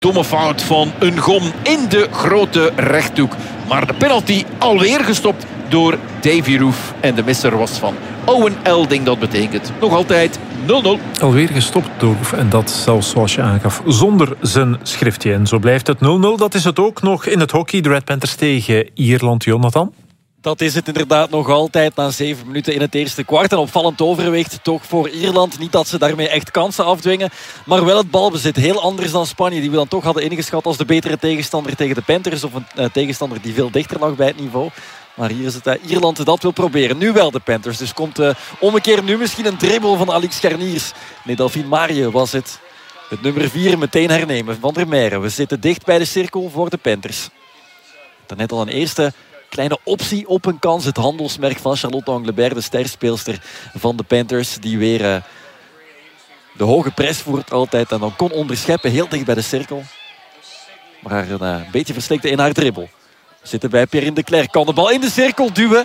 Domme fout van Ngom in de grote rechthoek. Maar de penalty alweer gestopt door Davy Roof. En de misser was van Owen Elding. Dat betekent nog altijd 0-0. Alweer gestopt door Roof. En dat zelfs zoals je aangaf zonder zijn schriftje. En zo blijft het 0-0. Dat is het ook nog in het hockey. De Red Panthers tegen Ierland, Jonathan. Dat is het inderdaad nog altijd na 7 minuten in het eerste kwart. Een opvallend overwicht toch voor Ierland. Niet dat ze daarmee echt kansen afdwingen. Maar wel het balbezit. Heel anders dan Spanje. Die we dan toch hadden ingeschat als de betere tegenstander tegen de Panthers. Of een tegenstander die veel dichter lag bij het niveau. Maar hier is het Ierland dat wil proberen. Nu wel de Panthers. Dus komt om een keer nu misschien een dribbel van Alex Garniers. Nee, Delphine Marie was het. Het nummer 4 meteen hernemen. Van der Meijeren. We zitten dicht bij de cirkel voor de Panthers. Daarnet al een eerste kleine optie op een kans. Het handelsmerk van Charlotte Anglebert, de sterspeelster van de Panthers. Die weer de hoge pres voert altijd. En dan kon onderscheppen heel dicht bij de cirkel. Maar haar een beetje verstikte in haar dribbel. We zitten bij Perrine de Klerk. Kan de bal in de cirkel duwen.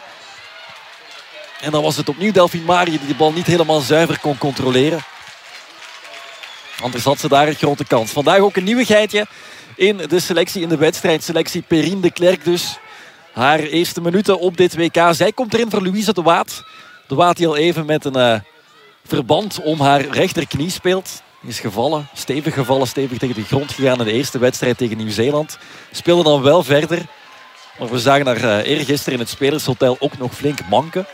En dan was het opnieuw Delphine Marie die de bal niet helemaal zuiver kon controleren. Anders had ze daar een grote kans. Vandaag ook een nieuwigheidje in de selectie, in de wedstrijd. Selectie Perrine de Klerk dus. Haar eerste minuten op dit WK. Zij komt erin voor Louise de Waat. De Waat die al even met een verband om haar rechterknie speelt. Die is gevallen, stevig tegen de grond gegaan in de eerste wedstrijd tegen Nieuw-Zeeland. Speelde dan wel verder. Maar we zagen haar eergisteren in het Spelershotel ook nog flink manken.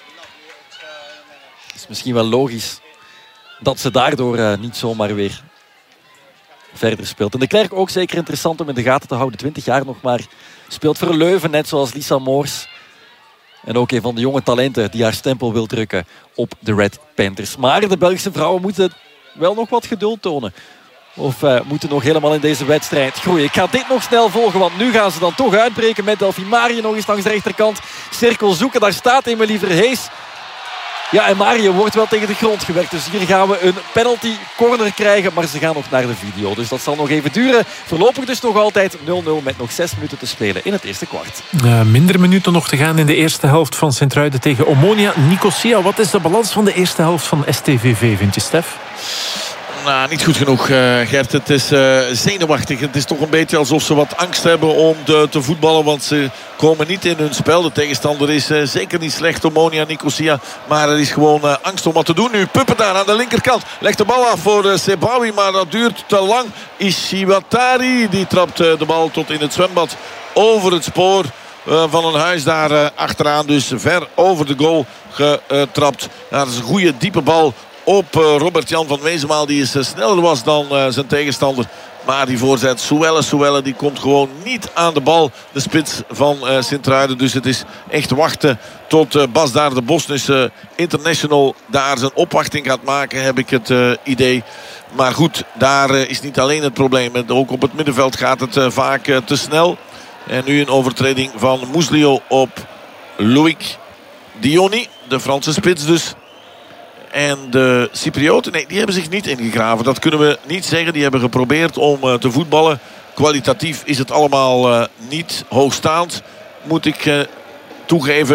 Het is misschien wel logisch dat ze daardoor niet zomaar weer verder speelt. En de Klerk ook zeker interessant om in de gaten te houden. 20 jaar nog maar. Speelt voor Leuven, net zoals Lisa Moors. En ook een van de jonge talenten die haar stempel wil drukken op de Red Panthers. Maar de Belgische vrouwen moeten wel nog wat geduld tonen. Of moeten nog helemaal in deze wedstrijd groeien. Ik ga dit nog snel volgen, want nu gaan ze dan toch uitbreken met Delphine Marie nog eens langs de rechterkant. Cirkel zoeken, daar staat Emilie Verhees. Ja, en Mario wordt wel tegen de grond gewerkt. Dus hier gaan we een penalty corner krijgen. Maar ze gaan nog naar de video. Dus dat zal nog even duren. Voorlopig dus nog altijd 0-0 met nog 6 minuten te spelen in het eerste kwart. Minder minuten nog te gaan in de eerste helft van Sint-Truiden tegen Omonia Nicosia. Wat is de balans van de eerste helft van STVV, vind je, Stef? Nou, niet goed genoeg, Gert. Het is zenuwachtig. Het is toch een beetje alsof ze wat angst hebben om te voetballen. Want ze komen niet in hun spel. De tegenstander is zeker niet slecht, Omonia Nicosia. Maar er is gewoon angst om wat te doen. Nu Puppen daar aan de linkerkant. Legt de bal af voor Sebawi, maar dat duurt te lang. Ishiwatari, die trapt de bal tot in het zwembad over het spoor van een huis daar achteraan. Dus ver over de goal getrapt. Dat is een goede diepe bal op Robert-Jan van Wezenmaal. Die is sneller was dan zijn tegenstander. Maar die voorzet Souelle die komt gewoon niet aan de bal. De spits van Sint-Truiden. Dus het is echt wachten tot Bas daar, de Bosnische international, daar zijn opwachting gaat maken, heb ik het idee. Maar goed, daar is niet alleen het probleem. Ook op het middenveld gaat het vaak te snel. En nu een overtreding van Muslio op Loïc Diony, de Franse spits dus. En de Cyprioten, nee, die hebben zich niet ingegraven. Dat kunnen we niet zeggen. Die hebben geprobeerd om te voetballen. Kwalitatief is het allemaal niet hoogstaand, moet ik toegeven.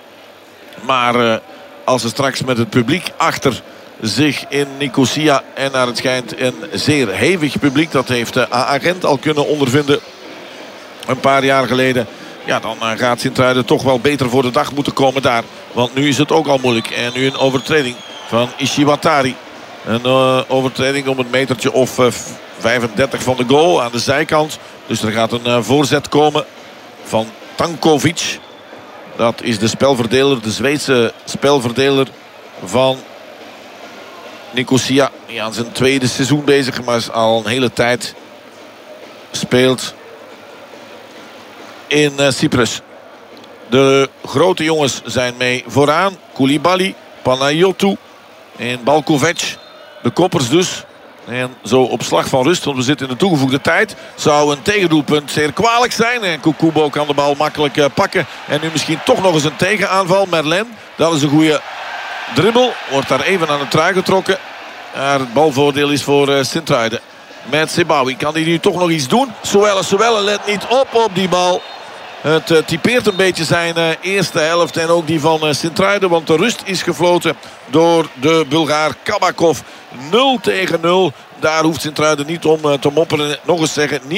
Maar als ze straks met het publiek achter zich in Nicosia, en naar het schijnt een zeer hevig publiek, dat heeft AA Gent al kunnen ondervinden een paar jaar geleden. Ja, dan gaat Sint-Truiden toch wel beter voor de dag moeten komen daar. Want nu is het ook al moeilijk. En nu een overtreding van Ishiwatari. Een overtreding om een metertje of 35 van de goal aan de zijkant. Dus er gaat een voorzet komen van Tankovic. Dat is de spelverdeler, de Zweedse spelverdeler van Nicosia. Die aan zijn tweede seizoen bezig, maar al een hele tijd speelt in Cyprus. De grote jongens zijn mee vooraan. Koulibaly, Panayotou en Balkovic. De koppers dus. En zo op slag van rust, want we zitten in de toegevoegde tijd. Zou een tegendoelpunt zeer kwalijk zijn. En Kukubo kan de bal makkelijk pakken. En nu misschien toch nog eens een tegenaanval. Merlin, dat is een goede dribbel. Wordt daar even aan de trui getrokken. Maar het balvoordeel is voor Sint-Truiden. Met Sebawi kan hij nu toch nog iets doen. Souelle let niet op die bal. Het typeert een beetje zijn eerste helft en ook die van Sint-Truiden. Want de rust is gefloten door de Bulgaar Kabakov. 0-0. Daar hoeft Sint-Truiden niet om te mopperen. Nog eens zeggen,